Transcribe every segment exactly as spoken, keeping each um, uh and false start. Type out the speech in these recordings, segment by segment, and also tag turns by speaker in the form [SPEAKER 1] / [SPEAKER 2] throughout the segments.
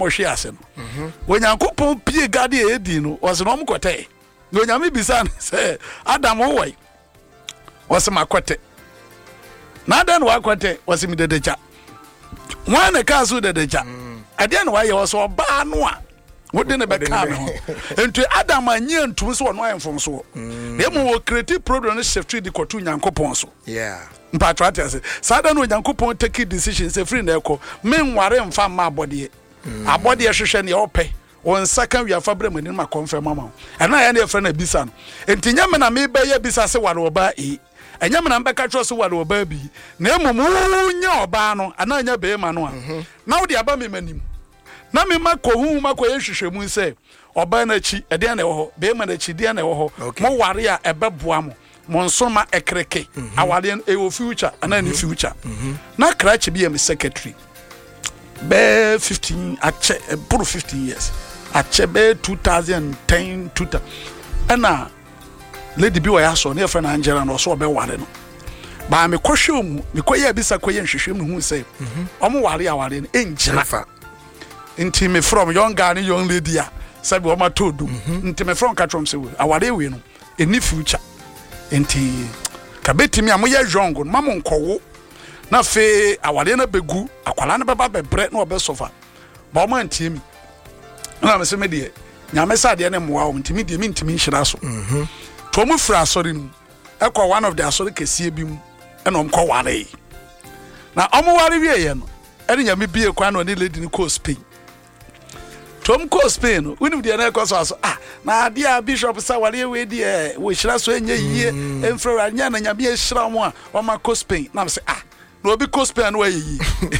[SPEAKER 1] mo hwe ase no mhm onyankopon pie gade e di no was no mkote no onyame bisa say Adam woi was makote na dan wa kote was mi dedeja wan na ka so dedeja ade na wa ye was oba no a wode ne be ka me ho enti Adam anya ntum so no ayemfom so na mu wo creative program no shift di kotu nyankopon so
[SPEAKER 2] yeah
[SPEAKER 1] mpatrate ase sada no nyankopon take decision say free na eko menware mfa ma abode abode hwehwe ne ope on second we afa brem ni ma confirm mama ena ya na friend na bisa no enti nyame na me be ya bisa se ware oba e enyame na mbeka tro se ware oba bi na emum nya oba no ana nya be ma no a na wo de aba me manim na me makohu makoye hwehwemu se oba na chi ede na ewo ho be ma na chi de na ewo ho mo ware a ebeboa mo monsoma ekreke awale e wo future ana ni future na krachi bi am secretary be fifteen ache puru fifteen years ache be two thousand ten two ana lady bi wa ya so na friend Angela no so be ware no ba me kohwe mu me koye bisa koye nhwehwe mu hu say omo ware aware no enjira nti me from young guy and young lady a sabi o ma todu nti me from katrom say aware we no eni future enti kabetimi amoye jongo mamo nkowo na fe awale na begu akwala na beba bebre na obesofa ba mo antimi na me se me de nyame sa de na moa o ntimi de mi ntimi nhira so mhm to mu fra asori nu ekọ one of the asori kesie bi mu e no mkọ ware na omo ware wie ye no e de nyame bie kwa no ne lady ni ko Spain Tom ko Spain winu de na ekọ so aso ah na dia bishop sa ware we di e wo hira so enye yie emfra anya na nyame e hira mo a o ma ko Spain na me se ah no obi ko Spain no ayi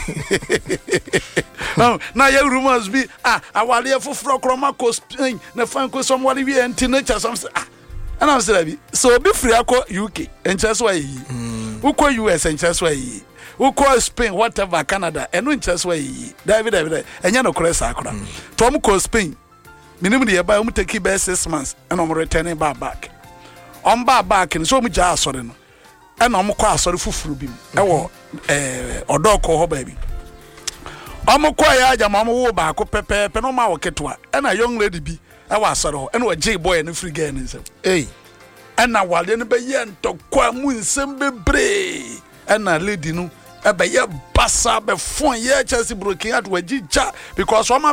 [SPEAKER 1] no na ye rumors bi ah awale foforo kroma ko Spain na fan ko so ware we enti nature some say ah ana me se bi so obi free akọ U K enche so ayi ukọ U S enche so ayi ukọ Spain whatever Canada eno enche so ayi David David enya no kore sa akora Tom ko Spain minimum de ba um take be six months and I'm returning back back on back back and so mu ja asore no and I'm kwa asore fufuru bi e wo eh odoko ho ba bi am kwa ya aja ma mo wo ba ko pepe pe no ma wo ketwa and a young lady bi e wo asore ho and wo J boy and free girl nsem eh and na wale no be ye ntokwa mu nsem bebre and na lady no e be ye basa be fon ye chesi broken at wajija because